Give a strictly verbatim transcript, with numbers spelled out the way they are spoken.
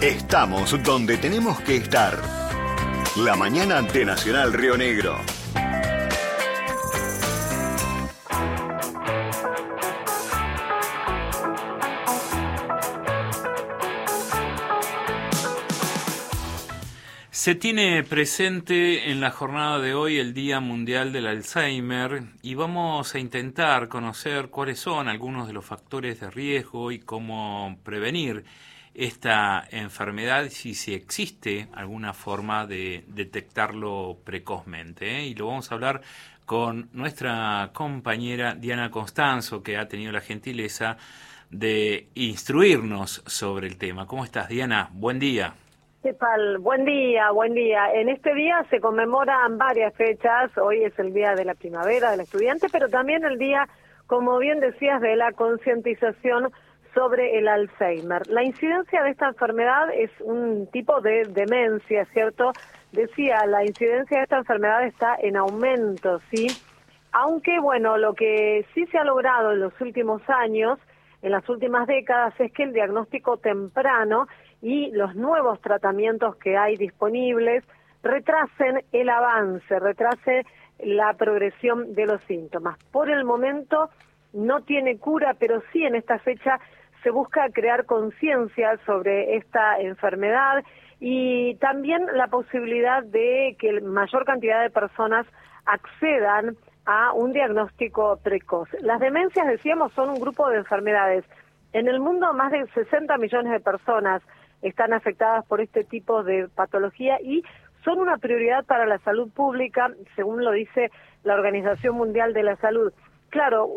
Estamos donde tenemos que estar. La mañana de Nacional Río Negro. Se tiene presente en la jornada de hoy el Día Mundial del Alzheimer y vamos a intentar conocer cuáles son algunos de los factores de riesgo y cómo prevenir esta enfermedad, si, si existe alguna forma de detectarlo precozmente, ¿eh? Y lo vamos a hablar con nuestra compañera Diana Constanzo, que ha tenido la gentileza de instruirnos sobre el tema. ¿Cómo estás, Diana? Buen día. ¿Qué tal? Buen día, buen día. En este día se conmemoran varias fechas. Hoy es el día de la primavera del estudiante, pero también el día, como bien decías, de la concientización sobre el Alzheimer. La incidencia de esta enfermedad es un tipo de demencia, ¿cierto? Decía, la incidencia de esta enfermedad está en aumento, ¿sí? Aunque, bueno, lo que sí se ha logrado en los últimos años, en las últimas décadas, es que el diagnóstico temprano y los nuevos tratamientos que hay disponibles retrasen el avance, retrase la progresión de los síntomas. Por el momento no tiene cura, pero sí en esta fecha se busca crear conciencia sobre esta enfermedad y también la posibilidad de que mayor cantidad de personas accedan a un diagnóstico precoz. Las demencias, decíamos, son un grupo de enfermedades. En el mundo más de sesenta millones de personas están afectadas por este tipo de patología y son una prioridad para la salud pública, según lo dice la Organización Mundial de la Salud. Claro,